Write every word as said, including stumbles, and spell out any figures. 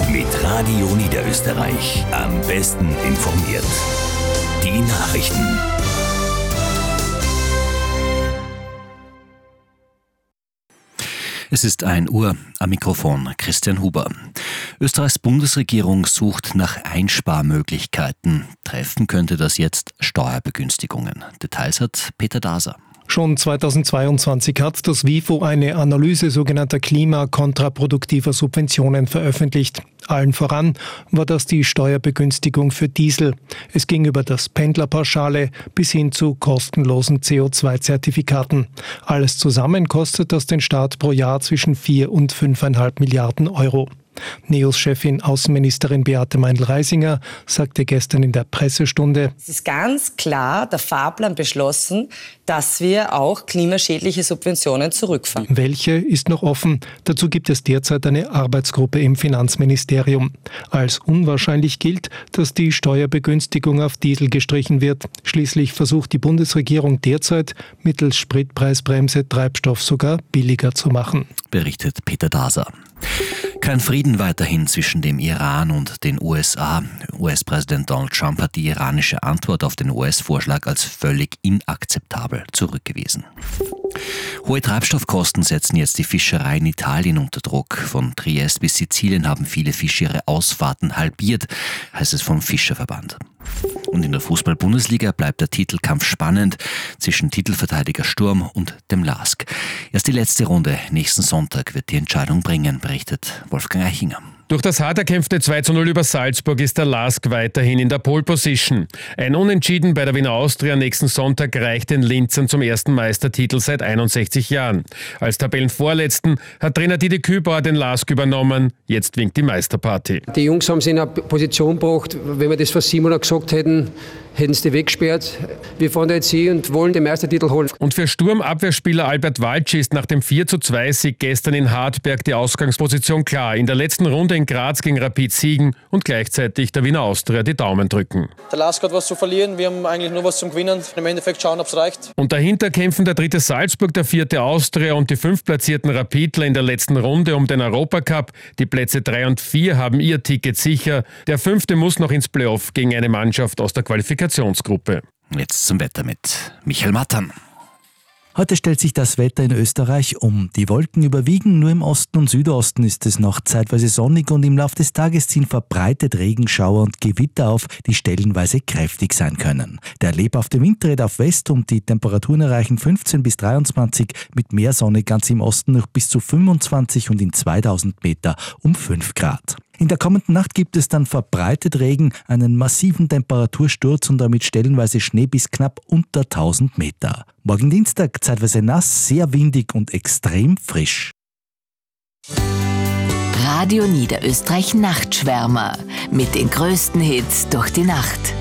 Mit Radio Niederösterreich. Am besten informiert. Die Nachrichten. Es ist ein Uhr, am Mikrofon Christian Huber. Österreichs Bundesregierung sucht nach Einsparmöglichkeiten. Treffen könnte das jetzt Steuerbegünstigungen. Details hat Peter Daser. Schon zweitausendzweiundzwanzig hat das WIFO eine Analyse sogenannter klimakontraproduktiver Subventionen veröffentlicht. Allen voran war das die Steuerbegünstigung für Diesel. Es ging über das Pendlerpauschale bis hin zu kostenlosen C O zwei Zertifikaten. Alles zusammen kostet das den Staat pro Jahr zwischen vier und fünfeinhalb Milliarden Euro. NEOS-Chefin Außenministerin Beate Meindl-Reisinger sagte gestern in der Pressestunde: Es ist ganz klar der Fahrplan beschlossen, dass wir auch klimaschädliche Subventionen zurückfahren. Welche ist noch offen? Dazu gibt es derzeit eine Arbeitsgruppe im Finanzministerium. Als unwahrscheinlich gilt, dass die Steuerbegünstigung auf Diesel gestrichen wird. Schließlich versucht die Bundesregierung derzeit, mittels Spritpreisbremse Treibstoff sogar billiger zu machen. Berichtet Peter Daser. Kein Frieden weiterhin zwischen dem Iran und den U S A. U S-Präsident Donald Trump hat die iranische Antwort auf den U S-Vorschlag als völlig inakzeptabel zurückgewiesen. Hohe Treibstoffkosten setzen jetzt die Fischerei in Italien unter Druck. Von Triest bis Sizilien haben viele Fischer ihre Ausfahrten halbiert, heißt es vom Fischerverband. Und in der Fußball-Bundesliga bleibt der Titelkampf spannend zwischen Titelverteidiger Sturm und dem LASK. Erst die letzte Runde nächsten Sonntag wird die Entscheidung bringen, berichtet Wolfgang Eichinger. Durch das hart erkämpfte zwei zu null über Salzburg ist der LASK weiterhin in der Pole Position. Ein Unentschieden bei der Wiener Austria nächsten Sonntag reicht den Linzern zum ersten Meistertitel seit einundsechzig Jahren. Als Tabellenvorletzten hat Trainer Didi Kübauer den LASK übernommen. Jetzt winkt die Meisterparty. Die Jungs haben sich in eine Position gebracht, wenn wir das vor sieben Monaten gesagt hätten, hätten sie die weggesperrt. Wir fahren da jetzt hin und wollen den Meistertitel holen. Und für Sturmabwehrspieler Albert Walci ist nach dem vier zu zwei Sieg gestern in Hartberg die Ausgangsposition klar. In der letzten Runde in Graz gegen Rapid siegen und gleichzeitig der Wiener Austria die Daumen drücken. Der LASK hat was zu verlieren, wir haben eigentlich nur was zum Gewinnen. Im Endeffekt schauen, ob es reicht. Und dahinter kämpfen der dritte Salzburg, der vierte Austria und die fünf platzierten Rapidler in der letzten Runde um den Europacup. Die Plätze drei und vier haben ihr Ticket sicher. Der fünfte muss noch ins Playoff gegen eine Mannschaft aus der Qualifikationsgruppe. Jetzt zum Wetter mit Michael Mattern. Heute stellt sich das Wetter in Österreich um. Die Wolken überwiegen, nur im Osten und Südosten ist es noch zeitweise sonnig und im Laufe des Tages ziehen verbreitet Regenschauer und Gewitter auf, die stellenweise kräftig sein können. Der lebhafte Wind dreht auf West und die Temperaturen erreichen fünfzehn bis dreiundzwanzig, mit mehr Sonne ganz im Osten noch bis zu fünfundzwanzig und in zweitausend Meter um fünf Grad. In der kommenden Nacht gibt es dann verbreitet Regen, einen massiven Temperatursturz und damit stellenweise Schnee bis knapp unter tausend Meter. Morgen Dienstag zeitweise nass, sehr windig und extrem frisch. Radio Niederösterreich Nachtschwärmer mit den größten Hits durch die Nacht.